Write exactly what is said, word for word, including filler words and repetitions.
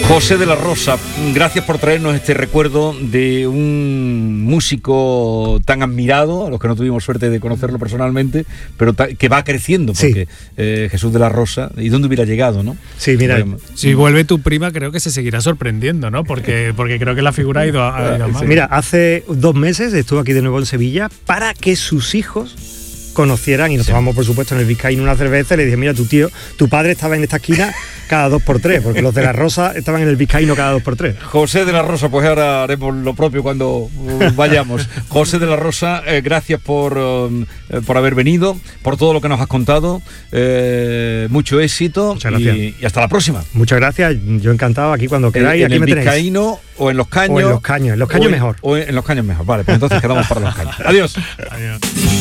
José de la Rosa, gracias por traernos este recuerdo de un músico tan admirado, a los que no tuvimos suerte de conocerlo personalmente, pero ta- que va creciendo, porque sí. eh, Jesús de la Rosa, ¿y dónde hubiera llegado, no? Sí, mira. Porque, si vuelve tu prima, creo que se seguirá sorprendiendo, ¿no? Porque, porque creo que la figura ha ido a, a, a más. Mira, hace dos meses estuve aquí de nuevo en Sevilla para que sus hijos conocieran, y nos sí. tomamos por supuesto en el Vizcaíno una cerveza, y le dije, mira, tu tío, tu padre estaba en esta esquina cada dos por tres, porque los de la Rosa estaban en el Vizcaíno cada dos por tres. José de la Rosa, pues ahora haremos lo propio cuando vayamos. José de la Rosa, eh, gracias por, um, eh, por haber venido, por todo lo que nos has contado, eh, mucho éxito. Muchas gracias. Y, y hasta la próxima. Muchas gracias, yo encantado, aquí cuando queráis, en aquí el me tenéis. Vizcaíno o en los Caños. O en los Caños, en los Caños o en, mejor. O en, en los Caños mejor, vale, pues entonces quedamos para los Caños. Adiós. Adiós.